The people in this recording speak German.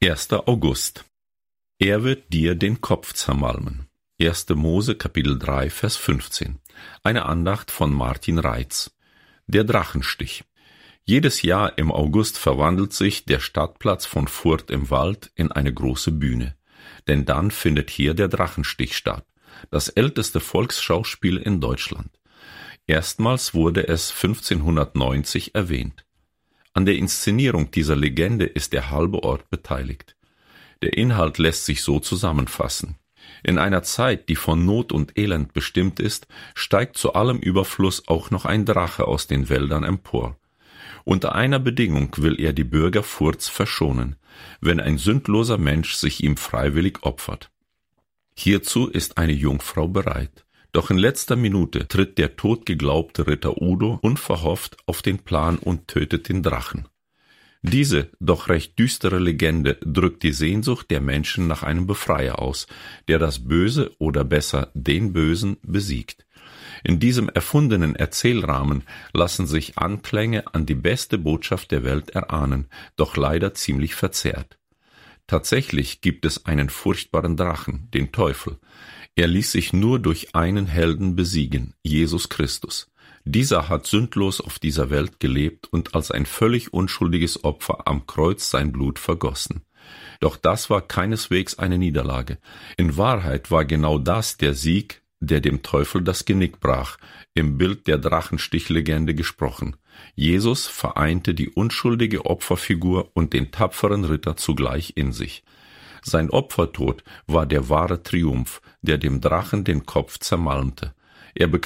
1. August. Er wird dir den Kopf zermalmen. 1. Mose, Kapitel 3, Vers 15. Eine Andacht von Martin Reitz. Der Drachenstich. Jedes Jahr im August verwandelt sich der Stadtplatz von Furth im Wald in eine große Bühne. Denn dann findet hier der Drachenstich statt, das älteste Volksschauspiel in Deutschland. Erstmals wurde es 1590 erwähnt. An der Inszenierung dieser Legende ist der halbe Ort beteiligt. Der Inhalt lässt sich so zusammenfassen. In einer Zeit, die von Not und Elend bestimmt ist, steigt zu allem Überfluss auch noch ein Drache aus den Wäldern empor. Unter einer Bedingung will er die Bürger Furths verschonen, wenn ein sündloser Mensch sich ihm freiwillig opfert. Hierzu ist eine Jungfrau bereit. Doch in letzter Minute tritt der totgeglaubte Ritter Udo unverhofft auf den Plan und tötet den Drachen. Diese doch recht düstere Legende drückt die Sehnsucht der Menschen nach einem Befreier aus, der das Böse oder besser den Bösen besiegt. In diesem erfundenen Erzählrahmen lassen sich Anklänge an die beste Botschaft der Welt erahnen, doch leider ziemlich verzerrt. Tatsächlich gibt es einen furchtbaren Drachen, den Teufel. Er ließ sich nur durch einen Helden besiegen, Jesus Christus. Dieser hat sündlos auf dieser Welt gelebt und als ein völlig unschuldiges Opfer am Kreuz sein Blut vergossen. Doch das war keineswegs eine Niederlage. In Wahrheit war genau das der Sieg, der dem Teufel das Genick brach, im Bild der Drachenstichlegende gesprochen. Jesus vereinte die unschuldige Opferfigur und den tapferen Ritter zugleich in sich. Sein Opfertod war der wahre Triumph, der dem Drachen den Kopf zermalmte. Er